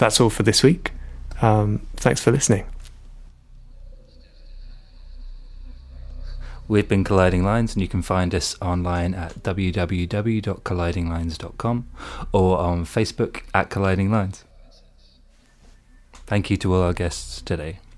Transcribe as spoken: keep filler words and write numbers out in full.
that's all for this week. Um, thanks for listening. We've been Colliding Lines, and you can find us online at w w w dot colliding lines dot com or on Facebook at Colliding Lines. Thank you to all our guests today.